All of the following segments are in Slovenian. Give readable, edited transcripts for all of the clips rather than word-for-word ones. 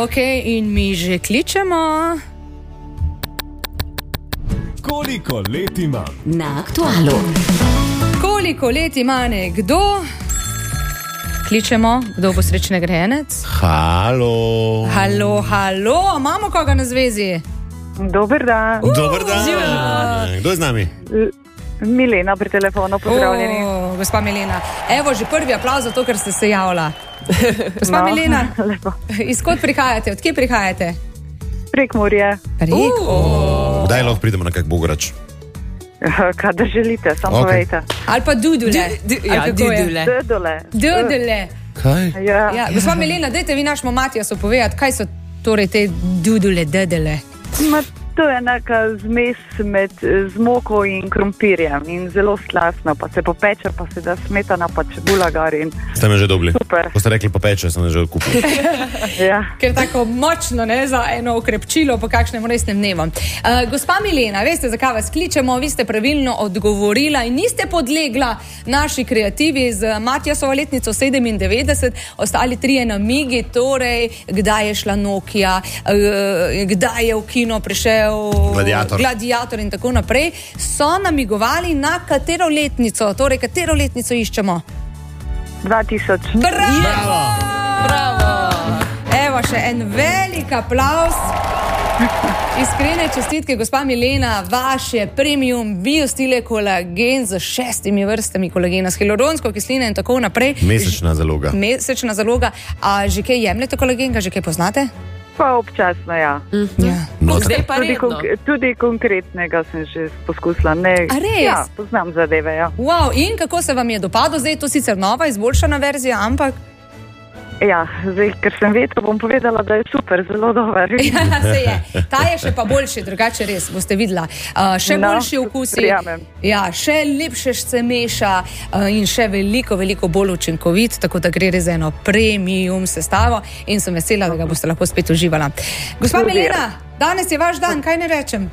Ok, in mi že kličemo. Koliko let ima? Na Aktualu. Koliko let ima nekdo? Kličemo, kdo bo srečni nagrajenec? Halo. Halo, imamo koga na zvezi? Dober dan. Dober dan. Kdo je z nami? Milena pri telefonu, pozdravljeni. Gospa Milena, evo že prvi aplavz za to, ker ste se javila. Gospa Milena, izkot prihajate, odkje prihajate? Prekmurje. Kdaj lahko pridemo na kak Bogorač? Kadar želite, samo povejte. Ali pa Dudule. Dudule. Kaj? Ja, gospa Milena, dajte vi našemu Matijasu povedati, kaj so torej te Dudule, dedele. To je neka zmes med zmoko in krompirjem in zelo slastno, pa se popeče, pa se da smetana, pa čebula gari. Ste me že dobili? Super. Ko ste rekli popeče, sem že odkupil. Ja. Ker tako močno, ne, za eno ukrepčilo po kakšnem resnem dnevu. Gospa Milena, veste, zakaj vas kličemo? Vi ste pravilno odgovorila in niste podlegla naši kreativi z Matijasovo letnico 97, ostali trije namigi, torej, kdaj je šla Nokia, kdaj je v kino prišel Gladiator in tako naprej, so namigovali na katero letnico, torej katero letnico iščemo? 2000. Bravo! Evo še en velik aplavz. Iskrene čestitke, gospa Milena, vaše premium biostile kolagen z 6 vrstami kolagena, s hialuronsko kislino in tako naprej. Mesečna zaloga. Mesečna zaloga. A že kaj jemljete kolagen, ga že kaj poznate? Pa občasno, ja. No, Zdaj pa redno. Tudi konkretnega sem že poskusila. A res? Ja, poznam zadeve, ja. Wow, in kako se vam je dopadlo? Zdaj je to sicer nova, izboljšana verzija, ampak... Ja, zdaj, ker sem vedela, bom povedala, da je super, zelo dober. Ja, se je. Ta je še pa boljši, drugače res, boste videla. Še boljši okusi. Prijamem. Ja, še lepše se meša in še veliko bolj učinkovit, tako da gre res za eno premium sestavo in sem vesela, da ga boste lahko spet uživala. Gospa Milena, danes je vaš dan, kaj ne rečem?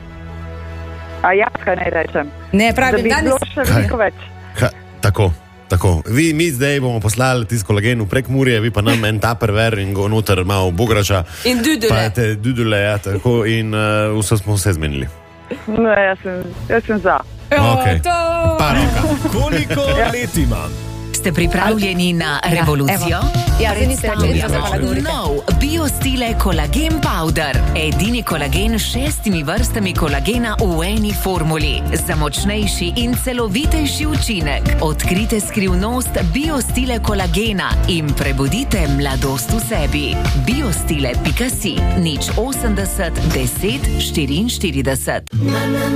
A ja, kaj ne rečem? Ne, pravim, da bi danes... bilo še veliko več. Tako. Mi zdaj bomo poslali tisto kolagen v Prekmurje, vi pa nam en Tupperware in go noter malo Bogorača. In Dudule. Pa te Dudule, ja, tako. In vse smo se zmenili. No, jaz sem za. Okay. To... Koliko let ima? Ste pripravljeni na revolucijo? Ja, zdaj niste več za govorite. Nov biostile kolagen powder. Edini kolagen s 6 vrstami kolagena v eni formuli. Za močnejši in celovitejši učinek. Odkrite skrivnost biostile kolagena in prebudite mladost v sebi. Biostile.si 080 10 44.